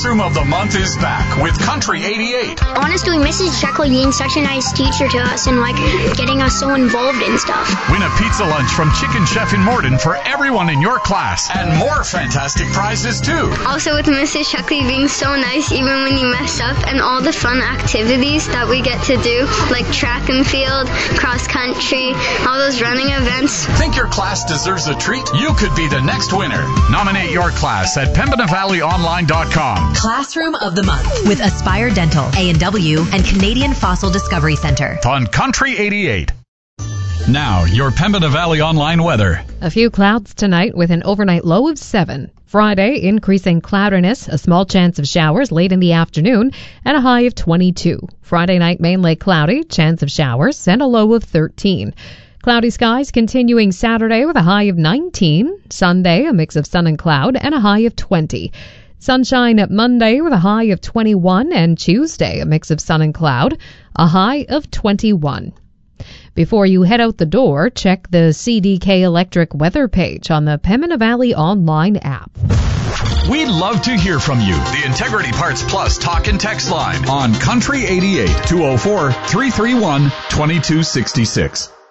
Classroom of the Month is back with Country 88. Honestly, Mrs. Sheckley being such a nice teacher to us and getting us so involved in stuff. Win a pizza lunch from Chicken Chef in Morden for everyone in your class, and more fantastic prizes too. Also with Mrs. Sheckley being so nice even when you mess up, and all the fun activities that we get to do, like track and field, cross country, all those running events. Think your class deserves a treat? You could be the next winner. Nominate your class at PembinaValleyOnline.com. Classroom of the Month with Aspire Dental, A&W, and Canadian Fossil Discovery Center. On Country 88. Now, your Pembina Valley Online weather. A few clouds tonight with an overnight low of 7. Friday, increasing cloudiness, a small chance of showers late in the afternoon, and a high of 22. Friday night, mainly cloudy, chance of showers, and a low of 13. Cloudy skies continuing Saturday with a high of 19. Sunday, a mix of sun and cloud, and a high of 20. Sunshine at Monday with a high of 21, and Tuesday, a mix of sun and cloud, a high of 21. Before you head out the door, check the CDK Electric weather page on the Pembina Valley Online app. We'd love to hear from you. The Integrity Parts Plus talk and text line on Country 88 204 331 2266.